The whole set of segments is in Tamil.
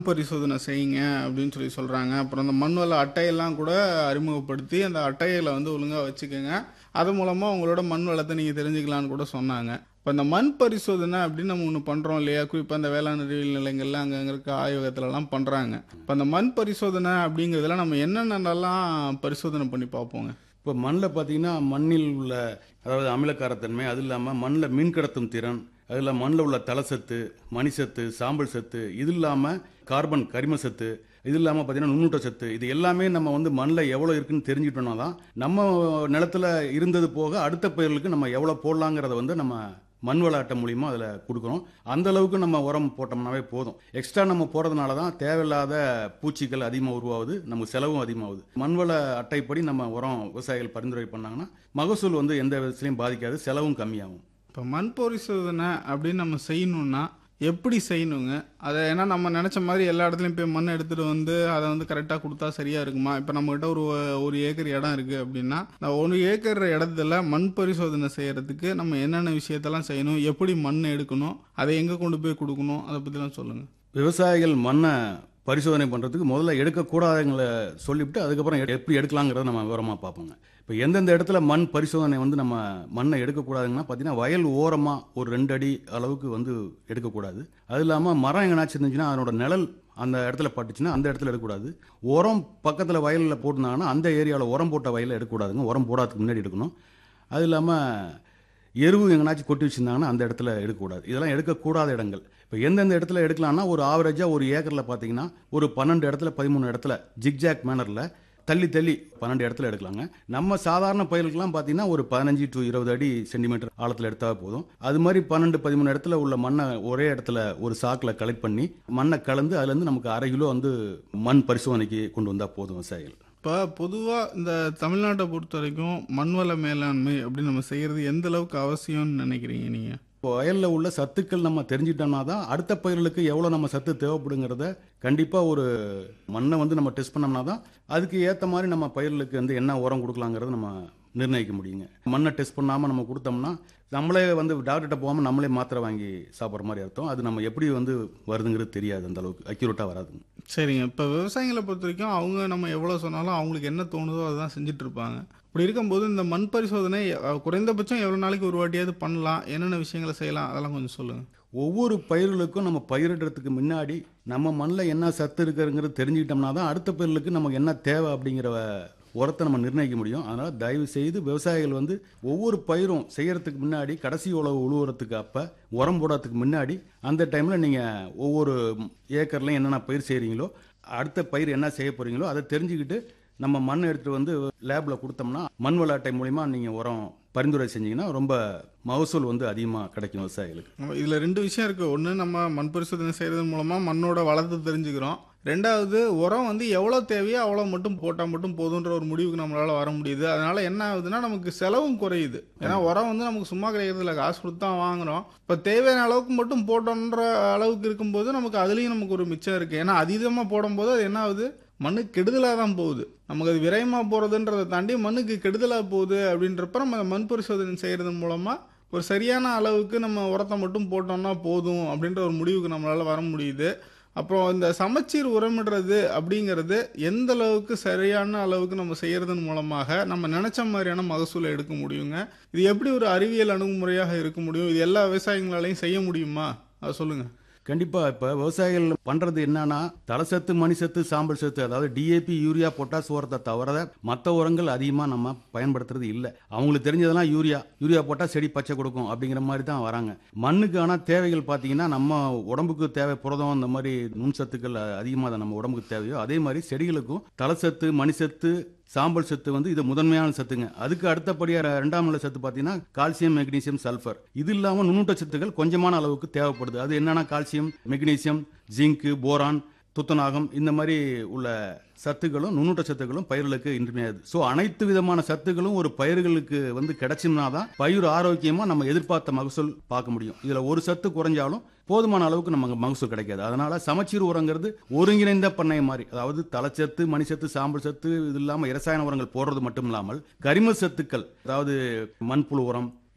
பரிசோதனை செய்யுங்க அப்படின்னு சொல்றாங்க. அப்புறம் அந்த மண் வள அட்டையெல்லாம் கூட அறிமுகப்படுத்தி அந்த அட்டைகளை வந்து ஒழுங்கா வச்சுக்கோங்க. அது மூலமா உங்களோட மண் வளத்தை நீங்க தெரிஞ்சுக்கலாம்னு கூட சொன்னாங்க. இப்போ இந்த மண் பரிசோதனை அப்படின்னு நம்ம ஒன்று பண்றோம் இல்லையா? குறிப்பாக இந்த வேளாண் அறிவியல் நிலையங்கள்ல அங்கங்க இருக்க ஆய்வகத்துலலாம் பண்றாங்க. இப்போ அந்த மண் பரிசோதனை அப்படிங்கிறதுல நம்ம என்னென்னலாம் பரிசோதனை பண்ணி பார்ப்போங்க? இப்போ மண்ணில் பார்த்தீங்கன்னா மண்ணில் உள்ள அதாவது அமிலக்காரத்தன்மை, அது இல்லாமல் மண்ணில் மீன் கடத்தும் திறன், அதில் மண்ணில் உள்ள தலசத்து, மணிசத்து, சாம்பல் சத்து, இது இல்லாமல் கார்பன் கரிம சத்து, இது இல்லாமல் பார்த்தீங்கன்னா நுண்ணூட்ட சத்து, இது எல்லாமே நம்ம வந்து மண்ணில் எவ்வளோ இருக்குன்னு தெரிஞ்சுட்டோம்னா தான் நம்ம நிலத்துல இருந்தது போக அடுத்த பயிர்களுக்கு நம்ம எவ்வளோ போடலாங்கிறத வந்து நம்ம மண் வள அட்டை மூலியமா அதில் கொடுக்குறோம். அந்த அளவுக்கு நம்ம உரம் போட்டோம்னாவே போதும். எக்ஸ்ட்ரா நம்ம போடுறதுனால தான் தேவையில்லாத பூச்சிகள் அதிகமாக உருவாகுது, நமக்கு செலவும் அதிகமாகுது. மண் வள அட்டைப்படி நம்ம உரம் விவசாயிகள் பரிந்துரை பண்ணாங்கன்னா மகசூல் வந்து எந்த விதத்துலையும் பாதிக்காது, செலவும் கம்மியாகும். இப்போ மண் பரிசோதனை அப்படின்னு நம்ம செய்யணும்னா எப்படி செய்யணுங்க? அதை ஏன்னா நம்ம நினச்ச மாதிரி எல்லா இடத்துலையும் போய் மண் எடுத்துகிட்டு வந்து அதை வந்து கரெக்டாக கொடுத்தா சரியாக இருக்குமா? இப்போ நம்மகிட்ட ஒரு ஏக்கர் இடம் இருக்குது அப்படின்னா அந்த 1 ஏக்கர் இடத்துல மண் பரிசோதனை செய்கிறதுக்கு நம்ம என்னென்ன விஷயத்தெல்லாம் செய்யணும்? எப்படி மண் எடுக்கணும்? அதை எங்கே கொண்டு போய் கொடுக்கணும்? அதை பற்றிலாம் சொல்லுங்கள். விவசாயிகள் மண்ணை பரிசோதனை பண்ணுறதுக்கு முதல்ல எடுக்கக்கூடாதுங்களை சொல்லிவிட்டு அதுக்கப்புறம் எப்படி எடுக்கலாங்கிறத நம்ம விவரமாக பார்ப்போங்க. இப்போ எந்தெந்த இடத்துல மண் பரிசோதனை வந்து நம்ம மண்ணை எடுக்கக்கூடாதுங்கன்னா பார்த்தீங்கன்னா வயல் ஓரமாக ஒரு 2 அடி அளவுக்கு வந்து எடுக்கக்கூடாது. அது இல்லாமல் மரம் எங்கேனாச்சும் இருந்துச்சுன்னா அதனோட நிழல் அந்த இடத்துல பட்டுச்சுன்னா அந்த இடத்துல எடுக்கக்கூடாது. உரம் பக்கத்தில் வயலில் போட்டிருந்தாங்கன்னா அந்த ஏரியாவில் உரம் போட்ட வயலில் எடுக்கக்கூடாதுங்க. உரம் போடாததுக்கு முன்னாடி எடுக்கணும். அது இல்லாமல் எருவு எங்கேனாச்சும் கொட்டி வச்சுருந்தாங்கன்னா அந்த இடத்துல எடுக்கக்கூடாது. இதெல்லாம் எடுக்கக்கூடாத இடங்கள். இப்போ எந்தெந்த இடத்துல எடுக்கலாம்னா ஒரு ஆவரேஜாக ஒரு ஏக்கரில் பார்த்தீங்கன்னா ஒரு 12 இடத்துல 13 இடத்துல ஜிக்ஜாக் மேனரில் தள்ளி 12 இடத்துல எடுக்கலாங்க. நம்ம சாதாரண பயிர்களுக்கெல்லாம் பார்த்தீங்கன்னா ஒரு 15 to 20 அடி சென்டிமீட்டர் ஆழத்தில் எடுத்தால் போதும். அது மாதிரி 12 13 இடத்துல உள்ள மண்ணை ஒரே இடத்துல ஒரு சாக்கில் கலெக்ட் பண்ணி மண்ணை கலந்து அதுலேருந்து நமக்கு 1/2 கிலோ வந்து மண் பரிசோதனைக்கு கொண்டு வந்தால் போதும் விவசாயிகள். இப்போ பொதுவாக இந்த தமிழ்நாட்டை பொறுத்த வரைக்கும் மண்வள மேலாண்மை அப்படின்னு நம்ம செய்கிறது எந்த அளவுக்கு அவசியம்னு நினைக்கிறீங்க நீங்கள்? இப்போ வயலில் உள்ள சத்துக்கள் நம்ம தெரிஞ்சிட்டோம்னா தான் அடுத்த பயிர்களுக்கு எவ்வளோ நம்ம சத்து தேவைப்படுங்கிறத கண்டிப்பாக ஒரு மண்ணை வந்து நம்ம டெஸ்ட் பண்ணோம்னா தான் அதுக்கு ஏற்ற மாதிரி நம்ம பயிர்களுக்கு வந்து என்ன உரம் கொடுக்கலாங்கிறத நம்ம நிர்ணயிக்க முடியுங்க. மண்ணை டெஸ்ட் பண்ணாமல் நம்ம கொடுத்தோம்னா நம்மளே வந்து டாக்டர்கிட்ட போகாமல் நம்மளே மாத்திரை வாங்கி சாப்பிட்ற மாதிரி அர்த்தம். அது நம்ம எப்படி வந்து வருதுங்கிறது தெரியாது, அந்த அளவுக்கு அக்யூரேட்டாக வராதுங்க. சரிங்க. இப்போ விவசாயிகளை பொறுத்த வரைக்கும் அவங்க நம்ம எவ்வளோ சொன்னாலும் அவங்களுக்கு என்ன தோணுதோ அதுதான் செஞ்சுட்டு இருப்பாங்க. இப்படி இருக்கும்போது இந்த மண் பரிசோதனை குறைந்தபட்சம் எவ்வளோ நாளைக்கு ஒரு வாட்டியாவது பண்ணலாம்? என்னென்ன விஷயங்களை செய்யலாம்? அதெல்லாம் கொஞ்சம் சொல்லுங்கள். ஒவ்வொரு பயிர்களுக்கும் நம்ம பயிரிடுறதுக்கு முன்னாடி நம்ம மண்ணில் என்ன சத்து இருக்குங்கிறது தெரிஞ்சுக்கிட்டோம்னா தான் அடுத்த பயிர்களுக்கு நமக்கு என்ன தேவை அப்படிங்கிற உரத்தை நம்ம நிர்ணயிக்க முடியும். அதனால் தயவு செய்து விவசாயிகள் வந்து ஒவ்வொரு பயிரும் செய்யறதுக்கு முன்னாடி கடைசி உழவு உழுவுறதுக்கு அப்போ உரம் போடுறதுக்கு முன்னாடி அந்த டைமில் நீங்கள் ஒவ்வொரு ஏக்கர்லையும் என்னென்ன பயிர் செய்கிறீங்களோ அடுத்த பயிர் என்ன செய்ய போகிறீங்களோ அதை தெரிஞ்சுக்கிட்டு நம்ம மண் எடுத்துகிட்டு வந்து லேபில் கொடுத்தோம்னா மண் வள அட்டை மூலிமா நீங்கள் உரம் பரிந்துரை செஞ்சீங்கன்னா ரொம்ப மகசூல் வந்து அதிகமாக கிடைக்கும் விவசாயிகளுக்கு. இதில் 2 விஷயம் இருக்குது. ஒன்று, நம்ம மண் பரிசோதனை செய்கிறது மூலமாக மண்ணோட வளத்தை தெரிஞ்சுக்கிறோம். 2வது, உரம் வந்து எவ்வளோ தேவையோ அவ்வளோ மட்டும் போட்டால் மட்டும் போதுன்ற ஒரு முடிவுக்கு நம்மளால் வர முடியுது. அதனால் என்ன ஆகுதுன்னா நமக்கு செலவும் குறையுது. ஏன்னா உரம் வந்து நமக்கு சும்மா கிடைக்கிறது இல்லை, காசு கொடுத்து தான் வாங்குகிறோம். இப்போ தேவையான அளவுக்கு மட்டும் போட்டோன்ற அளவுக்கு இருக்கும்போது நமக்கு அதுலேயும் நமக்கு ஒரு மிச்சம் இருக்குது. ஏன்னா அதீதமாக போடும்போது அது என்ன ஆகுது, மண்ணுக்கு கெடுதலாக தான் போகுது. நமக்கு அது விரயமாக போகிறதுன்றதை தாண்டி மண்ணுக்கு கெடுதலாக போகுது. அப்படின்றப்ப நம்ம மண் பரிசோதனை செய்கிறது மூலமாக ஒரு சரியான அளவுக்கு நம்ம உரத்தை மட்டும் போட்டோம்னா போதும் அப்படின்ற ஒரு முடிவுக்கு நம்மளால் வர முடியுது. அப்புறம் இந்த சமச்சீர் உரமிடுறது அப்படிங்கிறது எந்த அளவுக்கு சரியான அளவுக்கு நம்ம செய்கிறதன் மூலமாக நம்ம நினச்ச மாதிரியான மகசூலை எடுக்க முடியுங்க? இது எப்படி ஒரு அறிவியல் அணுகுமுறையாக இருக்க முடியும்? இது எல்லா விவசாயிகளாலையும் செய்ய முடியுமா? அதை சொல்லுங்கள். கண்டிப்பாக. இப்போ விவசாயிகள் பண்ணுறது என்னன்னா தலசத்து, மணிசத்து, சாம்பல் சத்து, அதாவது டிஏபி, யூரியா, பொட்டாஸ் உரத்தை தவிர மற்ற உரங்கள் அதிகமாக நம்ம பயன்படுத்துறது இல்லை. அவங்களுக்கு தெரிஞ்சதெல்லாம் யூரியா போட்டால் செடி பச்சை கொடுக்கும் அப்படிங்கிற மாதிரி தான் வராங்க. மண்ணுக்கு ஆனால் தேவைகள் பார்த்தீங்கன்னா நம்ம உடம்புக்கு தேவை புரதம், இந்த மாதிரி நுண்சத்துக்கள் அதிகமாக நம்ம உடம்புக்கு தேவையோ அதே மாதிரி செடிகளுக்கும் தலசத்து, மணிசத்து, சாம்பல் சத்து வந்து இது முதன்மையான சத்துங்க. அதுக்கு அடுத்தபடியாக 2ஆம் நிலை சத்து பார்த்தீங்கன்னா கால்சியம், மெக்னீசியம், சல்ஃபர். இது இல்லாமல் நுண்ணூட்ட சத்துக்கள் கொஞ்சமான அளவுக்கு தேவைப்படுது. அது என்னன்னா கால்சியம், மெக்னீசியம், ஜிங்கு, போரான், துத்தநாகம், இந்த மாதிரி உள்ள சத்துக்களும் நுண்ணூட்ட சத்துக்களும் பயிர்களுக்கு இன்றியமையாது. ஸோ அனைத்து விதமான சத்துக்களும் ஒரு பயிர்களுக்கு வந்து கிடைச்சோம்னா தான் பயிர் ஆரோக்கியமாக நம்ம எதிர்பார்த்த மகசூல் பார்க்க முடியும். இதில் ஒரு சத்து குறைஞ்சாலும் போதுமான அளவுக்கு நமக்கு மகசூல் கிடைக்காது. அதனால சமச்சீர் உரங்கிறது ஒருங்கிணைந்த பண்ணை மாதிரி, அதாவது தலச்சத்து, மணிசத்து, சாம்பல் சத்து, இது இல்லாமல் இரசாயன உரங்கள் போடுறது மட்டும் இல்லாமல் கரிம சத்துக்கள், அதாவது மண்புழு உரம்,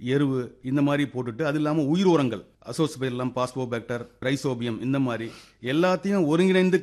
எருவு இந்த மாதிரி போட்டுட்டு அது இல்லாமல் உயிர் உரங்கள் அசோஸ்பைரிலம், பாஸ்போபாக்டர், ரைசோபியம் இந்த மாதிரி எல்லாத்தையும் ஒருங்கிணைந்து